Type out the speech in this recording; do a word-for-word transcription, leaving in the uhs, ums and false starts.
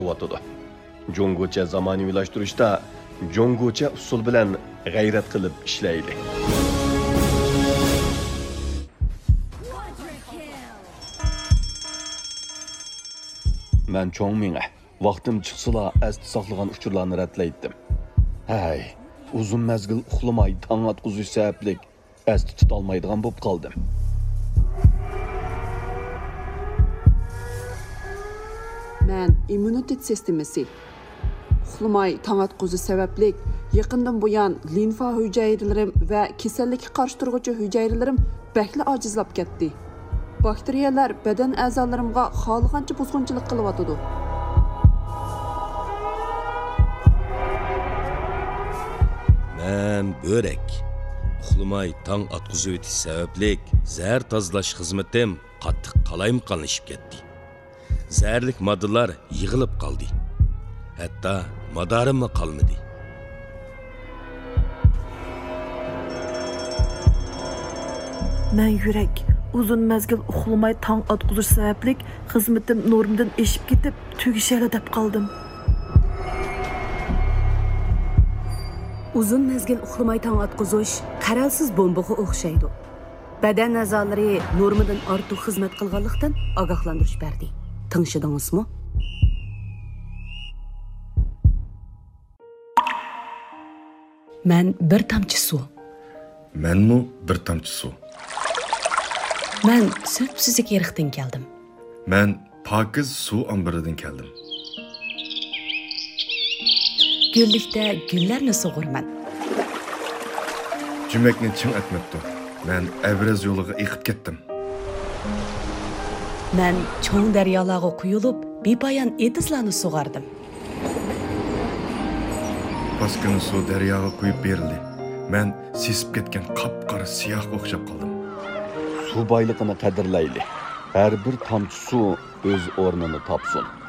qilyotidi. Jo'nggocha zamonaviylashtirishda jo'nggocha usul bilan g'ayrat qilib ishlaydi. Men cho'ng minga vaqtim chiqsila asli saqlagan uchurlarni ratlaydim. Hay, uzun mezgil uxlamay tong atquzish sababli asli tutolmaydigan bo'lib qoldim. Men immunitet sistemasi uxlamay tong atquzish sababli yaqindan buyon limfa hujayralarim va kasallikka qarshi turuvchi hujayralarim bakli ojizlab ketdi. Bakteriyalar badan a'zolarimga xohlagancha buzg'unchilik qilyotidi. Men börek. Uxlamay tong atquzish o'tish sababli zahar tozalash xizmatim qattiq qalayimqonlashib ketdi. Zaharlik moddalar yig'ilib qoldi. Hatto madarimmi qolmadi. Men yurak uzun mezgil uxlamay tong atquzish sababli xizmatim normdan eshib ketib, tugishali deb qoldim. Uzun mezgil uxlamay tong atquzish qaralsiz bombaga o'xshaydi. Badan a'zolari normadan ortiq xizmat qilganlikdan ogohlantirish berdi. Tinglashadingizmi? Men bir tomchi suv. Menmi bir tomchi suv. Men Sötpsizlik yeriqdan keldim. Men pokiz suv ombiridan keldim. Gullikda gullarni sug'urman. Jumakni ching etmabdi. Men Evraz yo'liga eqib ketdim. Men cho'ng daryolarga quyilib, bepoyon etizlarni sug'ardim. Paskini suv daryoga quyib berildi. Men sesib ketgan qop-qora siyohga o'xshab qoldim. Suv boyligini qadrlayli. Har bir tomchi suv o'z o'rnini topsin.